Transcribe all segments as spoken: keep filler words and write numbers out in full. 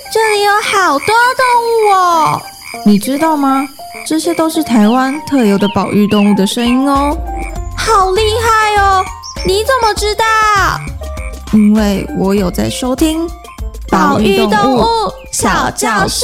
这里有好多动物哦！ 你知道吗？这些都是台湾特有的保育动物的声音哦。 好厉害哦！你怎么知道？ 因为我有在收听保育动物小教室。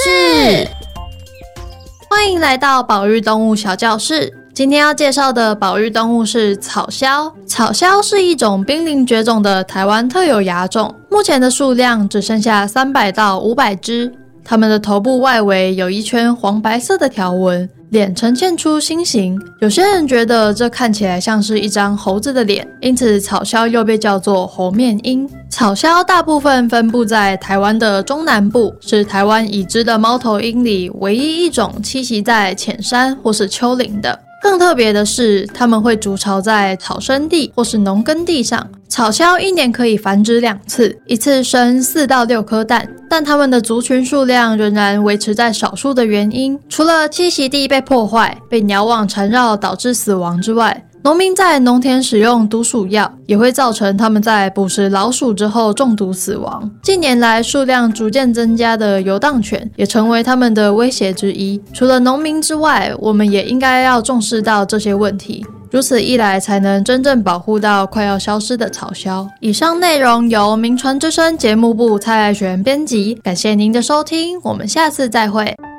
欢迎来到保育动物小教室。今天要介绍的保育动物是草鸮。草鸮是一种濒临绝种的台湾特有亚种，目前的数量只剩下三百到五百只。它们的头部外围有一圈黄白色的条纹，脸呈现出心形。有些人觉得这看起来像是一张猴子的脸，因此草鸮又被叫做猴面鹰。草鸮大部分分布在台湾的中南部，是台湾已知的猫头鹰里唯一一种栖息在浅山或是丘陵的。更特别的是，它们会筑巢在草生地或是农耕地上。草鸮一年可以繁殖两次，一次生四到六颗蛋，但它们的族群数量仍然维持在少数的原因，除了栖息地被破坏、被鸟网缠绕导致死亡之外，农民在农田使用毒鼠药，也会造成他们在捕食老鼠之后中毒死亡。近年来数量逐渐增加的游荡犬，也成为他们的威胁之一。除了农民之外，我们也应该要重视到这些问题，如此一来才能真正保护到快要消失的草鸮。以上内容由名传之声节目部蔡爱璇编辑，感谢您的收听，我们下次再会。